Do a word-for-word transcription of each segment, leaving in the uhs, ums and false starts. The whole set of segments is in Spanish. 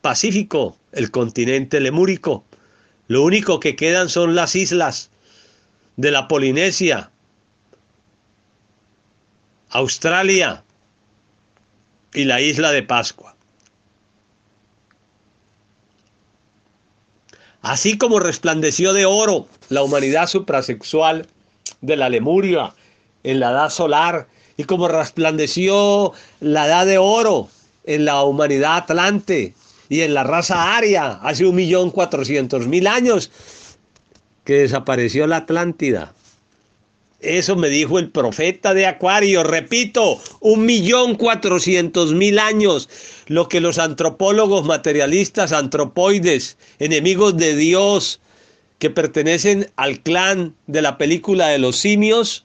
Pacífico, el continente lemúrico. Lo único que quedan son las islas de la Polinesia, Australia y la isla de Pascua. Así como resplandeció de oro la humanidad suprasexual de la Lemuria en la edad solar, y como resplandeció la edad de oro en la humanidad atlante y en la raza aria hace un millón cuatrocientos mil años que desapareció la Atlántida. Eso me dijo el profeta de Acuario. Repito, un millón cuatrocientos mil años. Lo que los antropólogos materialistas, antropoides, enemigos de Dios, que pertenecen al clan de la película de los simios,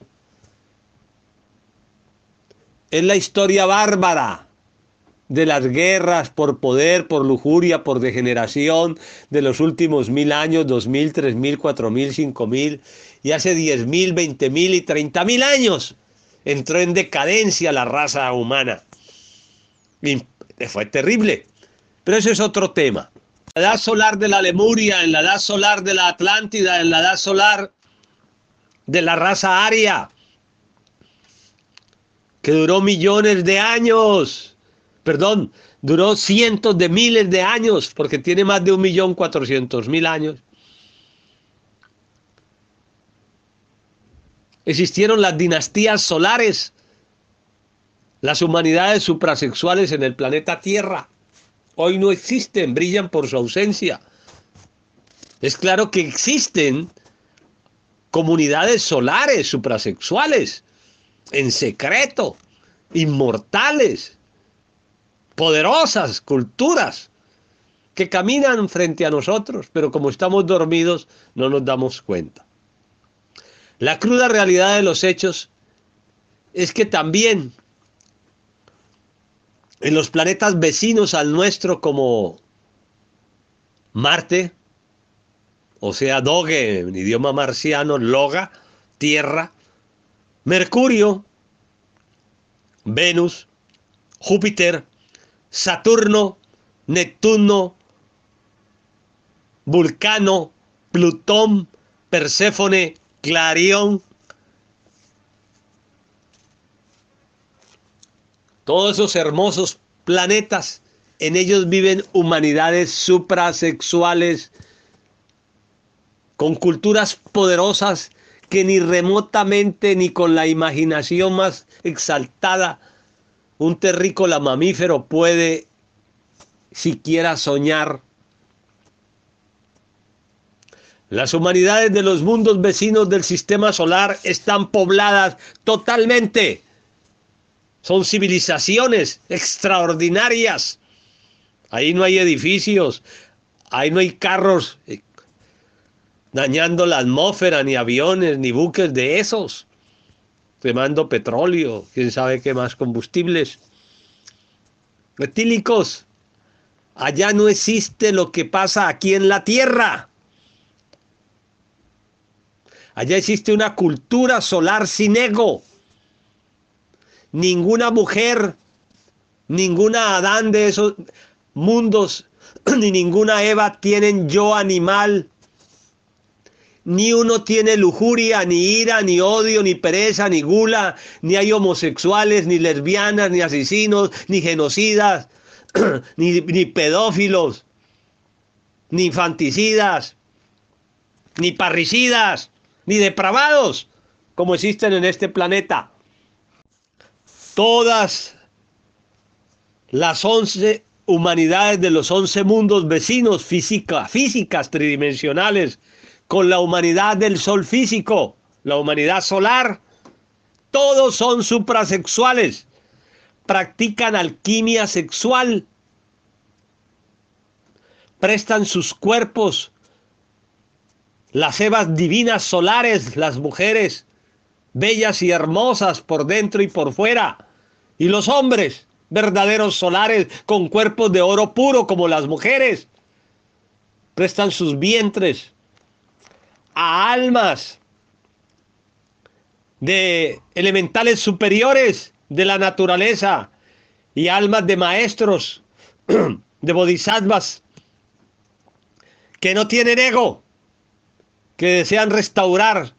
es la historia bárbara de las guerras por poder, por lujuria, por degeneración de los últimos mil años, dos mil, tres mil, cuatro mil, cinco mil, y hace diez mil, veinte mil y treinta mil años entró en decadencia la raza humana. Y fue terrible, pero eso es otro tema. En la edad solar de la Lemuria, en la edad solar de la Atlántida, en la edad solar de la raza aria, que duró millones de años, perdón, duró cientos de miles de años, porque tiene más de un millón cuatrocientos mil años. Existieron las dinastías solares, las humanidades suprasexuales en el planeta Tierra. Hoy no existen, brillan por su ausencia. Es claro que existen comunidades solares suprasexuales, en secreto, inmortales, poderosas culturas que caminan frente a nosotros, pero como estamos dormidos no nos damos cuenta. La cruda realidad de los hechos es que también en los planetas vecinos al nuestro, como Marte, o sea, Doge en idioma marciano, Loga, Tierra, Mercurio, Venus, Júpiter, Saturno, Neptuno, Vulcano, Plutón, Perséfone, Clarión. Todos esos hermosos planetas, en ellos viven humanidades suprasexuales con culturas poderosas que ni remotamente ni con la imaginación más exaltada un terrícola mamífero puede siquiera soñar. Las humanidades de los mundos vecinos del sistema solar están pobladas totalmente. Son civilizaciones extraordinarias. Ahí no hay edificios, ahí no hay carros dañando la atmósfera, ni aviones, ni buques de esos, quemando petróleo, quién sabe qué más combustibles. Reptílicos, allá no existe lo que pasa aquí en la Tierra. Allá existe una cultura solar sin ego. Ninguna mujer, ninguna Adán de esos mundos, ni ninguna Eva tienen yo animal. Ni uno tiene lujuria, ni ira, ni odio, ni pereza, ni gula, ni hay homosexuales, ni lesbianas, ni asesinos, ni genocidas, ni, ni pedófilos, ni infanticidas, ni parricidas, ni depravados, como existen en este planeta. Todas las once humanidades de los once mundos vecinos, física, físicas tridimensionales, con la humanidad del sol físico, la humanidad solar, todos son suprasexuales, practican alquimia sexual, prestan sus cuerpos, las evas divinas solares, las mujeres bellas y hermosas por dentro y por fuera, y los hombres verdaderos solares con cuerpos de oro puro como las mujeres, prestan sus vientres a almas de elementales superiores de la naturaleza y almas de maestros de bodhisattvas que no tienen ego, que desean restaurar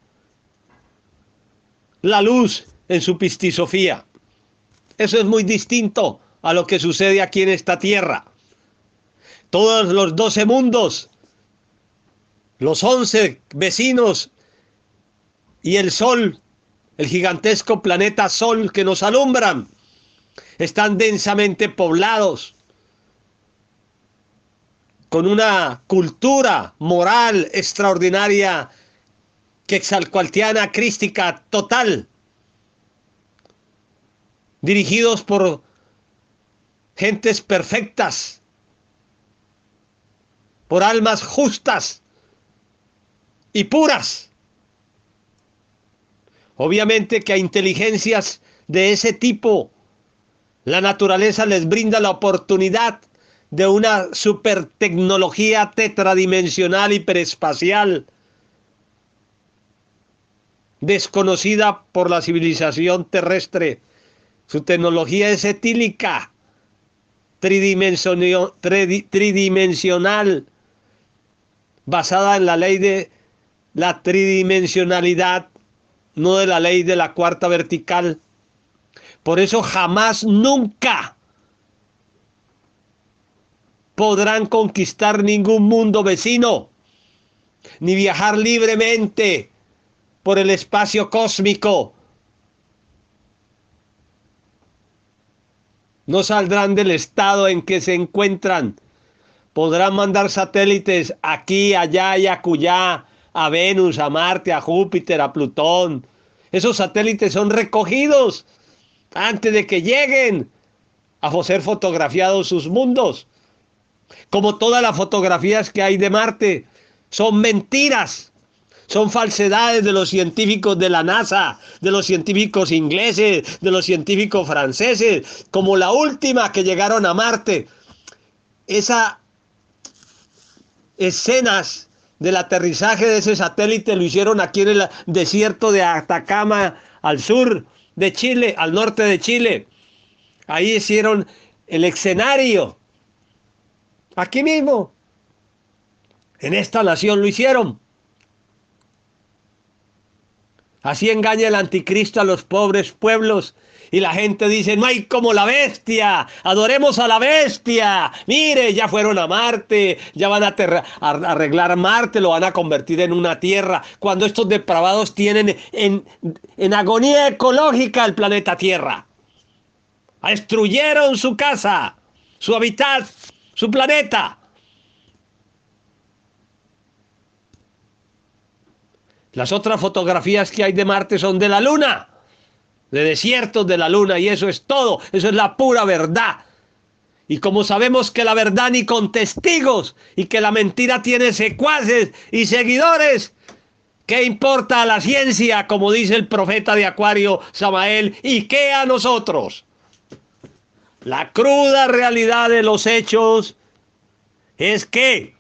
la luz en su pistisofía. Eso es muy distinto a lo que sucede aquí en esta tierra. Todos los doce mundos, los once vecinos y el Sol, el gigantesco planeta Sol que nos alumbran, están densamente poblados con una cultura moral extraordinaria, quetzalcoatliana, crística, total, dirigidos por gentes perfectas, por almas justas y puras. Obviamente que a inteligencias de ese tipo, la naturaleza les brinda la oportunidad de una supertecnología tetradimensional hiperespacial, desconocida por la civilización terrestre. Su tecnología es etílica, tridimensional, tridimensional, basada en la ley de la tridimensionalidad, no de la ley de la cuarta vertical. Por eso jamás, nunca podrán conquistar ningún mundo vecino, ni viajar libremente por el espacio cósmico. No saldrán del estado en que se encuentran. Podrán mandar satélites aquí, allá y acullá, a Venus, a Marte, a Júpiter, a Plutón. Esos satélites son recogidos antes de que lleguen a ser fotografiados sus mundos. Como todas las fotografías que hay de Marte, son mentiras, son falsedades de los científicos de la NASA, de los científicos ingleses, de los científicos franceses, como la última que llegaron a Marte. Esas escenas del aterrizaje de ese satélite lo hicieron aquí en el desierto de Atacama, al sur de Chile, al norte de Chile. Ahí hicieron el escenario. Aquí mismo, en esta nación lo hicieron. Así engaña el anticristo a los pobres pueblos y la gente dice, no hay como la bestia, adoremos a la bestia. Mire, ya fueron a Marte, ya van a, a arreglar Marte, lo van a convertir en una tierra, cuando estos depravados tienen en, en agonía ecológica el planeta Tierra. Destruyeron su casa, su hábitat, su planeta. Las otras fotografías que hay de Marte son de la Luna, de desiertos de la Luna, y eso es todo, eso es la pura verdad. Y como sabemos que la verdad ni con testigos, y que la mentira tiene secuaces y seguidores, ¿qué importa a la ciencia, como dice el profeta de Acuario, Samael, y qué a nosotros? La cruda realidad de los hechos es que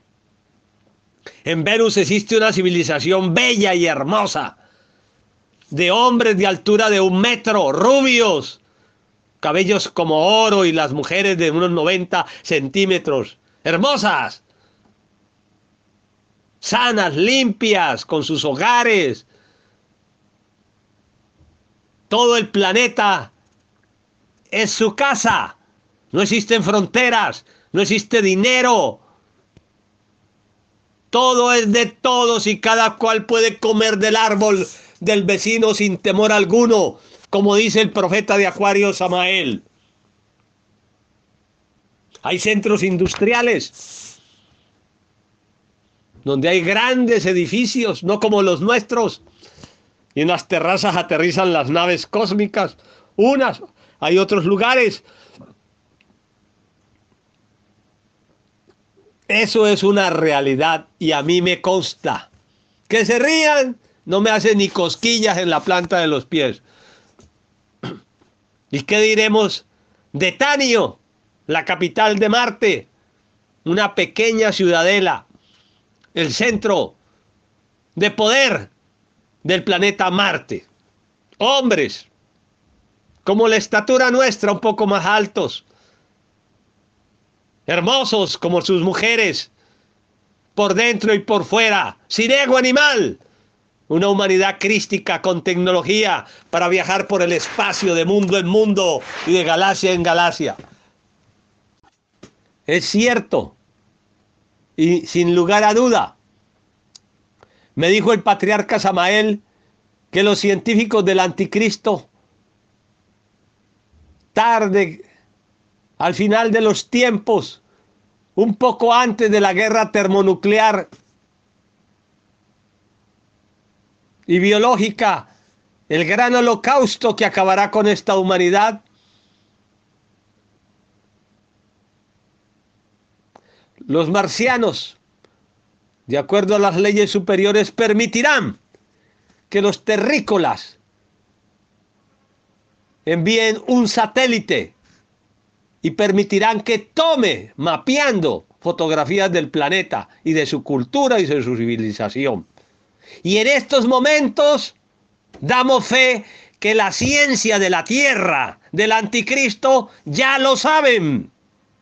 en Venus existe una civilización bella y hermosa, de hombres de altura de un metro, rubios, cabellos como oro, y las mujeres de unos noventa centímetros, hermosas, sanas, limpias, con sus hogares. Todo el planeta es su casa. No existen fronteras, no existe dinero. Todo es de todos y cada cual puede comer del árbol del vecino sin temor alguno, como dice el profeta de Acuario, Samael. Hay centros industriales donde hay grandes edificios, no como los nuestros, y en las terrazas aterrizan las naves cósmicas. Unas, hay otros lugares. Eso es una realidad y a mí me consta. Que se rían, no me hace ni cosquillas en la planta de los pies. ¿Y qué diremos de Tanio, la capital de Marte? Una pequeña ciudadela, el centro de poder del planeta Marte. Hombres, como la estatura nuestra, un poco más altos. hermosos como sus mujeres, por dentro y por fuera, sin ego animal. Una humanidad crística con tecnología para viajar por el espacio de mundo en mundo y de galaxia en galaxia. Es cierto, y sin lugar a duda, me dijo el patriarca Samael que los científicos del anticristo, tarde, al final de los tiempos, un poco antes de la guerra termonuclear y biológica, el gran holocausto que acabará con esta humanidad, los marcianos, de acuerdo a las leyes superiores, permitirán que los terrícolas envíen un satélite y permitirán que tome, mapeando, fotografías del planeta y de su cultura y de su civilización. Y en estos momentos damos fe que la ciencia de la tierra, del anticristo, ya lo saben,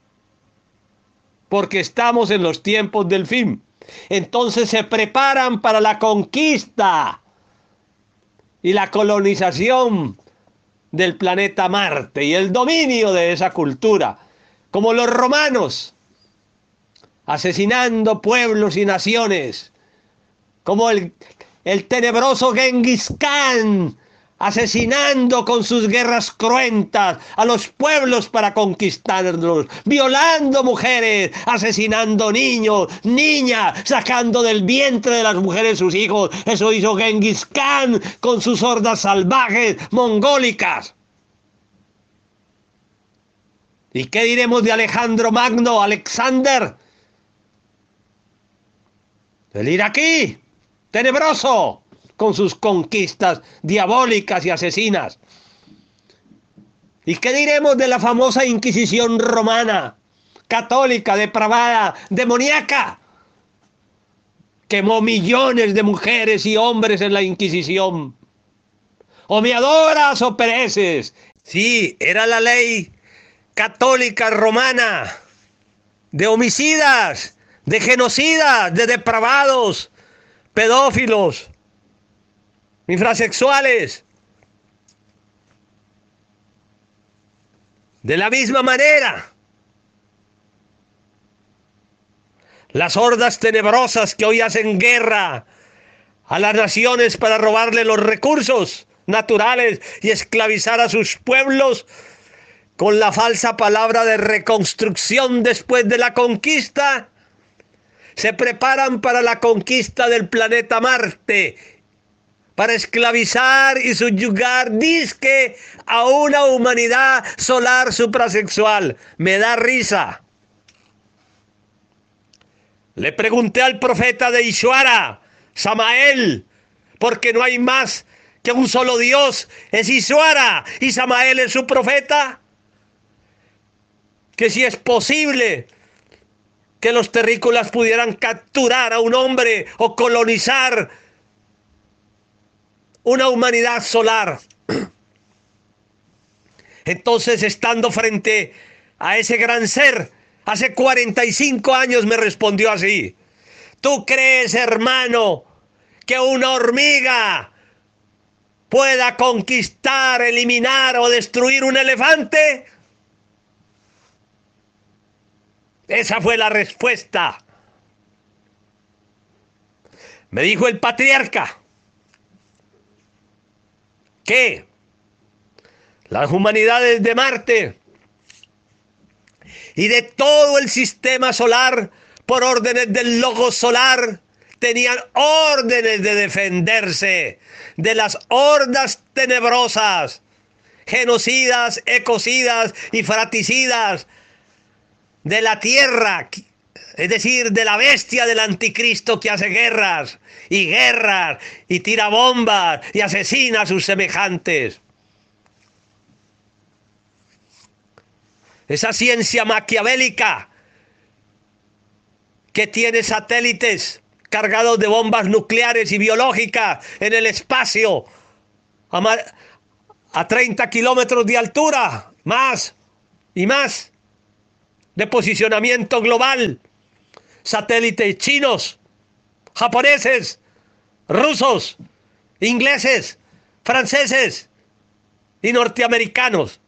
porque estamos en los tiempos del fin. Entonces se preparan para la conquista y la colonización del planeta Marte y el dominio de esa cultura, como los romanos, asesinando pueblos y naciones, como el, el tenebroso Genghis Khan, asesinando con sus guerras cruentas a los pueblos para conquistarlos, violando mujeres, asesinando niños, niñas, sacando del vientre de las mujeres sus hijos. Eso hizo Genghis Khan con sus hordas salvajes mongólicas. ¿Y qué diremos de Alejandro Magno, Alexander? El iraquí, tenebroso, con sus conquistas diabólicas y asesinas. ¿Y qué diremos de la famosa Inquisición romana, católica, depravada, demoníaca? Quemó millones de mujeres y hombres en la Inquisición. O me adoras o pereces. Sí, era la ley católica romana, de homicidas, de genocidas, de depravados, pedófilos, infrasexuales. De la misma manera, las hordas tenebrosas que hoy hacen guerra a las naciones para robarle los recursos naturales y esclavizar a sus pueblos con la falsa palabra de reconstrucción después de la conquista, se preparan para la conquista del planeta Marte, para esclavizar y subyugar, dizque, a una humanidad solar suprasexual. Me da risa. Le pregunté al profeta de Ishwara, Samael, porque no hay más que un solo Dios, es Ishwara, y Samael es su profeta, que si es posible que los terrícolas pudieran capturar a un hombre o colonizar una humanidad solar. Entonces, estando frente a ese gran ser, hace cuarenta y cinco años me respondió así: ¿tú crees, hermano, que una hormiga pueda conquistar, eliminar o destruir un elefante? Esa fue la respuesta. Me dijo el patriarca que las humanidades de Marte y de todo el sistema solar, por órdenes del Logos solar, tenían órdenes de defenderse de las hordas tenebrosas, genocidas, ecocidas y fraticidas de la tierra, es decir, de la bestia del anticristo que hace guerras y guerras y tira bombas y asesina a sus semejantes. Esa ciencia maquiavélica que tiene satélites cargados de bombas nucleares y biológicas en el espacio a, a treinta kilómetros de altura, más y más. de posicionamiento global. Satélites chinos, japoneses, rusos, ingleses, franceses y norteamericanos,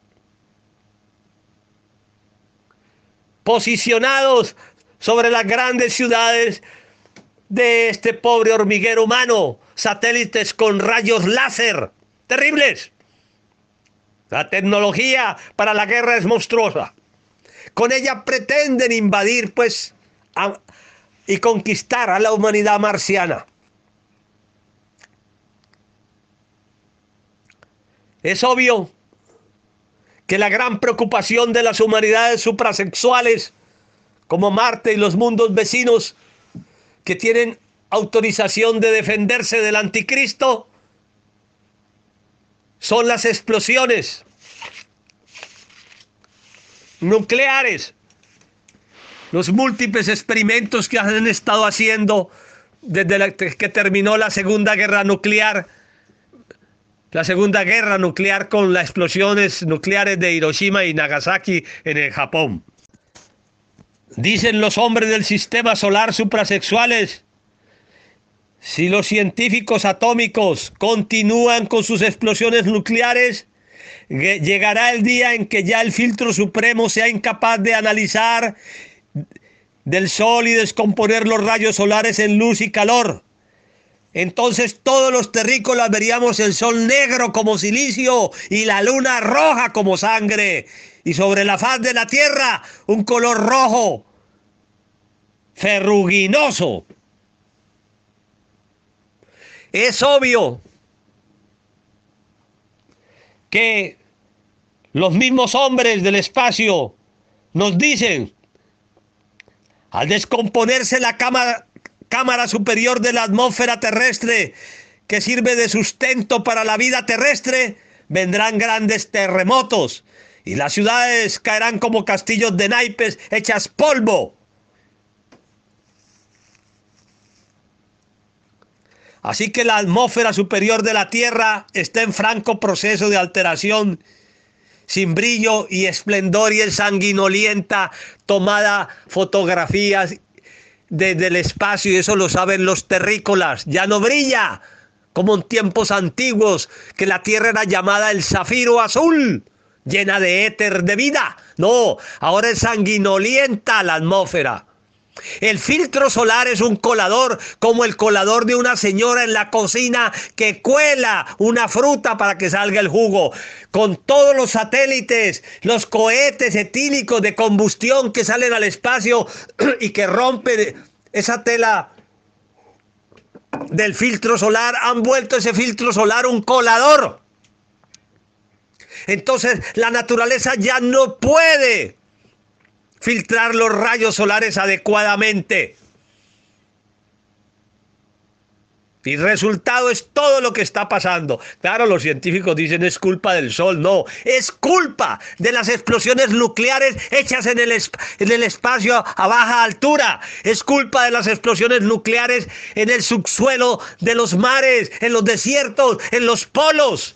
posicionados sobre las grandes ciudades de este pobre hormiguero humano, satélites con rayos láser, terribles. La tecnología para la guerra es monstruosa. Con ella pretenden invadir, pues, a, y conquistar a la humanidad marciana. Es obvio que la gran preocupación de las humanidades suprasexuales, como Marte y los mundos vecinos, que tienen autorización de defenderse del anticristo, son las explosiones nucleares, los múltiples experimentos que han estado haciendo desde la, que terminó la Segunda Guerra Nuclear, la Segunda Guerra Nuclear con las explosiones nucleares de Hiroshima y Nagasaki en el Japón. Dicen los hombres del sistema solar suprasexuales: si los científicos atómicos continúan con sus explosiones nucleares, llegará el día en que ya el filtro supremo sea incapaz de analizar del sol y descomponer los rayos solares en luz y calor. Entonces todos los terrícolas veríamos el sol negro como silicio y la luna roja como sangre, y sobre la faz de la tierra un color rojo ferruginoso. Es obvio que los mismos hombres del espacio nos dicen: al descomponerse la cámara, cámara superior de la atmósfera terrestre, que sirve de sustento para la vida terrestre, vendrán grandes terremotos y las ciudades caerán como castillos de naipes hechas polvo. Así que la atmósfera superior de la Tierra está en franco proceso de alteración, sin brillo y esplendor, y es sanguinolienta, tomada fotografías desde el espacio, y eso lo saben los terrícolas. Ya no brilla como en tiempos antiguos, que la Tierra era llamada el zafiro azul, llena de éter de vida. No, ahora es sanguinolienta la atmósfera. El filtro solar es un colador, como el colador de una señora en la cocina que cuela una fruta para que salga el jugo. Con todos los satélites, los cohetes etílicos de combustión que salen al espacio y que rompen esa tela del filtro solar, han vuelto ese filtro solar un colador. Entonces la naturaleza ya no puede filtrar los rayos solares adecuadamente. Y el resultado es todo lo que está pasando. Claro, los científicos dicen es culpa del sol. No, es culpa de las explosiones nucleares hechas en el, en el espacio a baja altura. Es culpa de las explosiones nucleares en el subsuelo de los mares, en los desiertos, en los polos.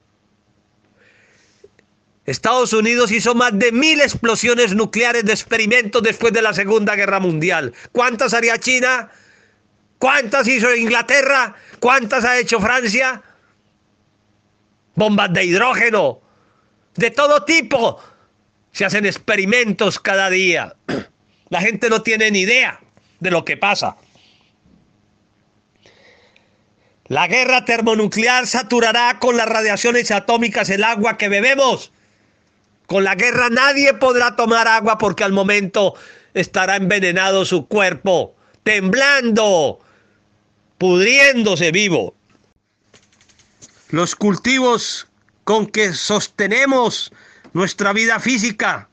Estados Unidos hizo más de mil explosiones nucleares de experimentos después de la Segunda Guerra Mundial. ¿Cuántas haría China? ¿Cuántas hizo Inglaterra? ¿Cuántas ha hecho Francia? Bombas de hidrógeno, de todo tipo. Se hacen experimentos cada día. La gente no tiene ni idea de lo que pasa. La guerra termonuclear saturará con las radiaciones atómicas el agua que bebemos. Con la guerra nadie podrá tomar agua porque al momento estará envenenado su cuerpo, temblando, pudriéndose vivo. Los cultivos con que sostenemos nuestra vida física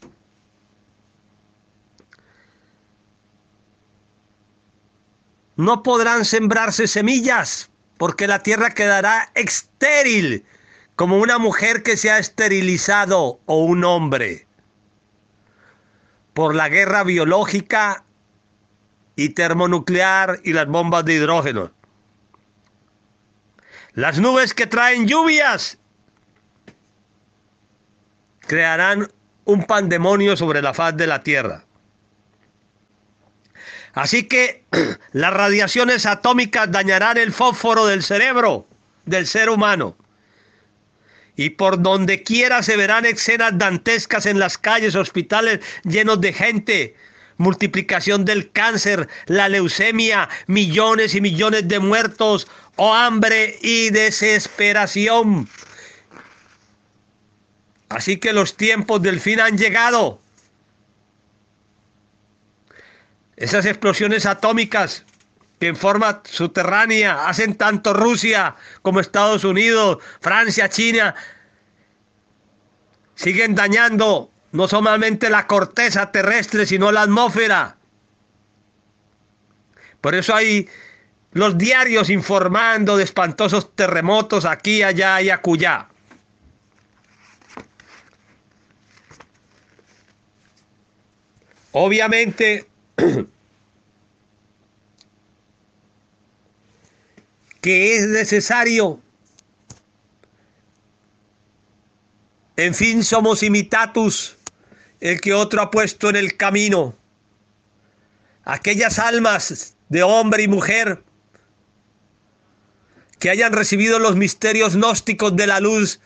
no podrán sembrarse semillas porque la tierra quedará estéril, como una mujer que se ha esterilizado o un hombre, por la guerra biológica y termonuclear y las bombas de hidrógeno. Las nubes que traen lluvias crearán un pandemonio sobre la faz de la Tierra. Así que las radiaciones atómicas dañarán el fósforo del cerebro del ser humano. Y por donde quiera se verán escenas dantescas en las calles, hospitales llenos de gente, multiplicación del cáncer, la leucemia, millones y millones de muertos, o hambre y desesperación. Así que los tiempos del fin han llegado. Esas explosiones atómicas que en forma subterránea hacen tanto Rusia como Estados Unidos, Francia, China, siguen dañando no solamente la corteza terrestre, sino la atmósfera. Por eso hay los diarios informando de espantosos terremotos aquí, allá y acullá. Obviamente, que es necesario. En fin, somos imitatus, el que otro ha puesto en el camino. Aquellas almas de hombre y mujer que hayan recibido los misterios gnósticos de la luz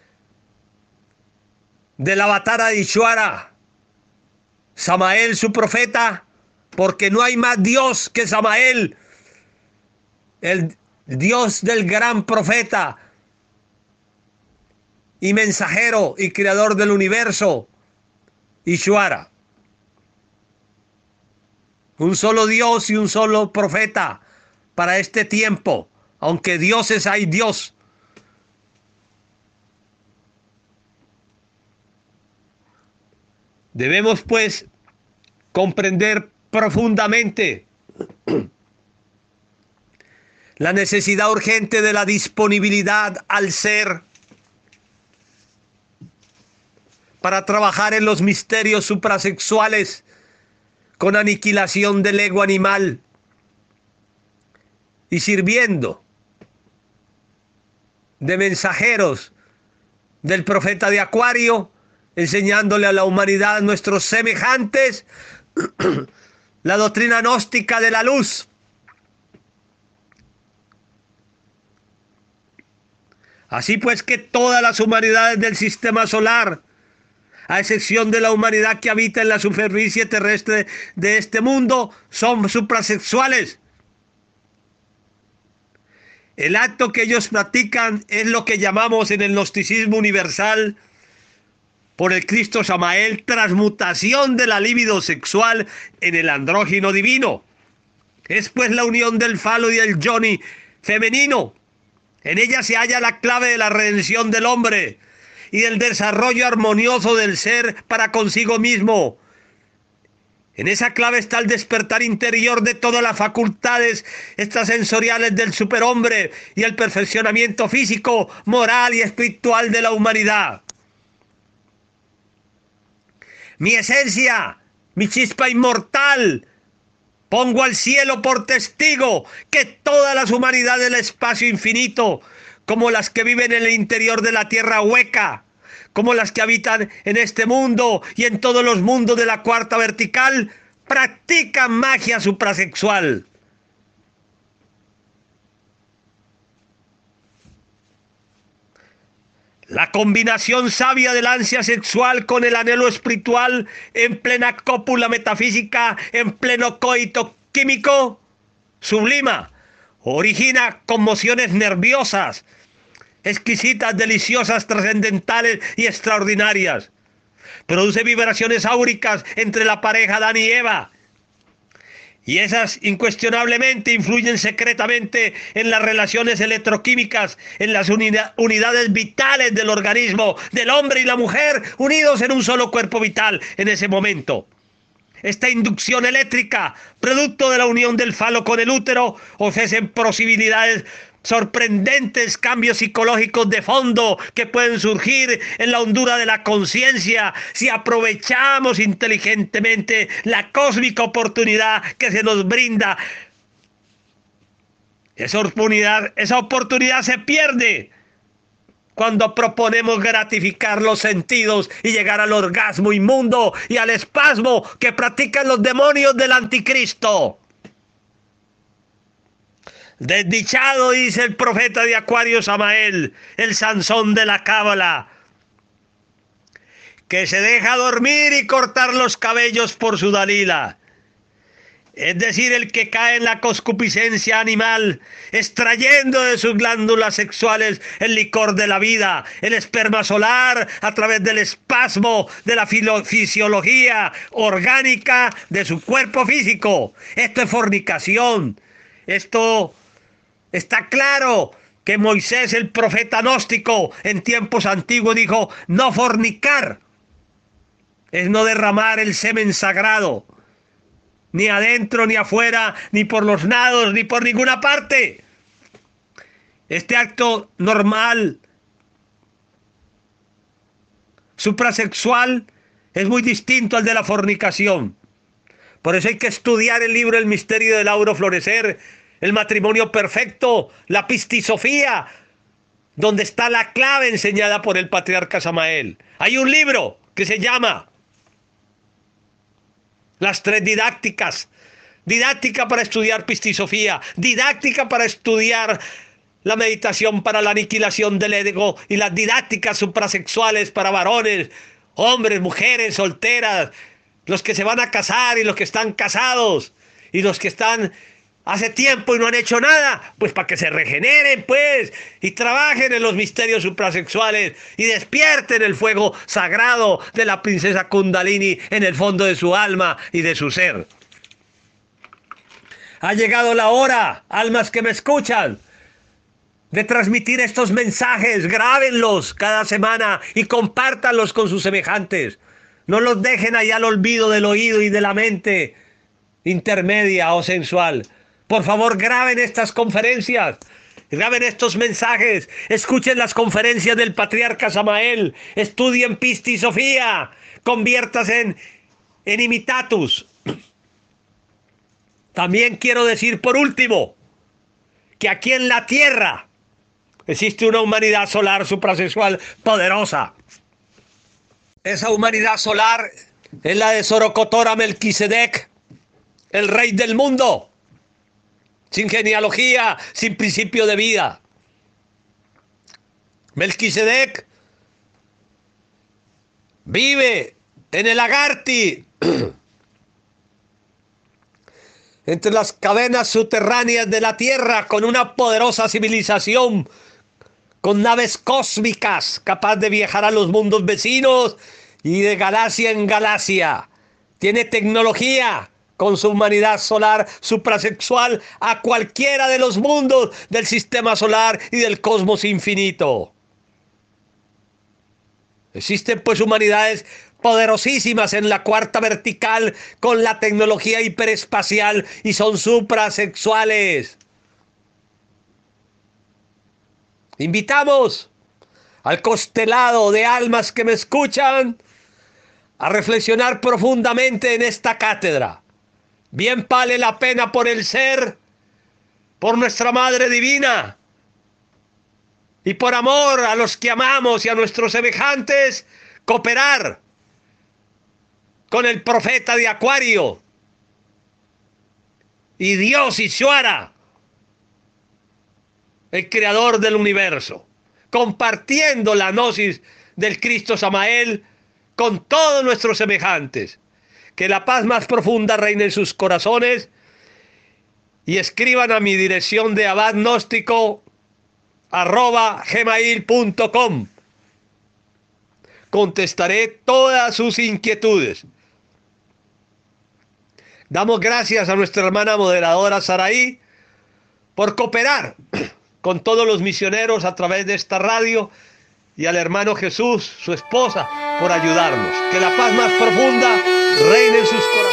del avatar Adishwara, Samael su profeta, porque no hay más Dios que Samael, el Dios del gran profeta y mensajero y creador del universo, Ishwara. Un solo Dios y un solo profeta para este tiempo, aunque dioses hay Dios. Debemos pues comprender profundamente la necesidad urgente de la disponibilidad al ser para trabajar en los misterios suprasexuales con aniquilación del ego animal y sirviendo de mensajeros del profeta de Acuario, enseñándole a la humanidad, nuestros semejantes, la doctrina gnóstica de la luz. Así pues que todas las humanidades del sistema solar, a excepción de la humanidad que habita en la superficie terrestre de este mundo, son suprasexuales. El acto que ellos practican es lo que llamamos en el gnosticismo universal, por el Cristo Samael, transmutación de la libido sexual en el andrógino divino. Es pues la unión del falo y el yoni femenino. En ella se halla la clave de la redención del hombre y del desarrollo armonioso del ser para consigo mismo. En esa clave está el despertar interior de todas las facultades extrasensoriales del superhombre y el perfeccionamiento físico, moral y espiritual de la humanidad. Mi esencia, mi chispa inmortal, pongo al cielo por testigo que todas las humanidades del espacio infinito, como las que viven en el interior de la tierra hueca, como las que habitan en este mundo y en todos los mundos de la cuarta vertical, practican magia suprasexual. La combinación sabia del ansia sexual con el anhelo espiritual en plena cópula metafísica, en pleno coito químico, sublima, origina conmociones nerviosas, exquisitas, deliciosas, trascendentales y extraordinarias. Produce vibraciones áuricas entre la pareja Adán y Eva. Y esas incuestionablemente influyen secretamente en las relaciones electroquímicas, en las unida- unidades vitales del organismo del hombre y la mujer, unidos en un solo cuerpo vital en ese momento. Esta inducción eléctrica, producto de la unión del falo con el útero, ofrecen posibilidades sorprendentes, cambios psicológicos de fondo que pueden surgir en la hondura de la conciencia si aprovechamos inteligentemente la cósmica oportunidad que se nos brinda. Esa oportunidad, esa oportunidad se pierde cuando proponemos gratificar los sentidos y llegar al orgasmo inmundo y al espasmo que practican los demonios del anticristo. Desdichado, dice el profeta de Acuario Samael, el Sansón de la Cábala, que se deja dormir y cortar los cabellos por su Dalila. Es decir, el que cae en la concupiscencia animal, extrayendo de sus glándulas sexuales el licor de la vida, el esperma solar, a través del espasmo de la fisiología orgánica de su cuerpo físico. Esto es fornicación. Esto está claro que Moisés, el profeta gnóstico, en tiempos antiguos dijo, no fornicar es no derramar el semen sagrado, ni adentro, ni afuera, ni por los lados, ni por ninguna parte. Este acto normal, suprasexual, es muy distinto al de la fornicación. Por eso hay que estudiar el libro El misterio del auro florecer, el matrimonio perfecto, la pistisofía, donde está la clave enseñada por el patriarca Samael. Hay un libro que se llama Las tres didácticas. Didáctica para estudiar pistisofía, didáctica para estudiar la meditación para la aniquilación del ego y las didácticas suprasexuales para varones, hombres, mujeres, solteras, los que se van a casar y los que están casados y los que están hace tiempo y no han hecho nada, pues para que se regeneren, pues, y trabajen en los misterios suprasexuales y despierten el fuego sagrado de la princesa Kundalini en el fondo de su alma y de su ser. Ha llegado la hora, almas que me escuchan, de transmitir estos mensajes. Grábenlos cada semana y compártanlos con sus semejantes. No los dejen allá al olvido del oído y de la mente intermedia o sensual. Por favor, graben estas conferencias, graben estos mensajes, escuchen las conferencias del patriarca Samael, estudien pistisofía, conviértase en, en imitatus. También quiero decir por último, que aquí en la Tierra existe una humanidad solar suprasexual poderosa. Esa humanidad solar es la de Sorocotora Melquisedec, el rey del mundo, sin genealogía, sin principio de vida. Melquisedec vive en el Agarthy, entre las cavernas subterráneas de la Tierra, con una poderosa civilización, con naves cósmicas, capaz de viajar a los mundos vecinos y de galaxia en galaxia. Tiene tecnología con su humanidad solar suprasexual a cualquiera de los mundos del sistema solar y del cosmos infinito. Existen pues humanidades poderosísimas en la cuarta vertical con la tecnología hiperespacial y son suprasexuales. Invitamos al constelado de almas que me escuchan a reflexionar profundamente en esta cátedra. Bien vale la pena por el ser, por nuestra Madre Divina y por amor a los que amamos y a nuestros semejantes, cooperar con el profeta de Acuario y Dios Ishvara, el creador del universo, compartiendo la gnosis del Cristo Samael con todos nuestros semejantes. Que la paz más profunda reine en sus corazones y escriban a mi dirección de abadgnóstico arroba gmail punto com. Contestaré todas sus inquietudes. Damos gracias a nuestra hermana moderadora Saraí por cooperar con todos los misioneros a través de esta radio y al hermano Jesús, su esposa, por ayudarnos. Que la paz más profunda reine en sus corazones.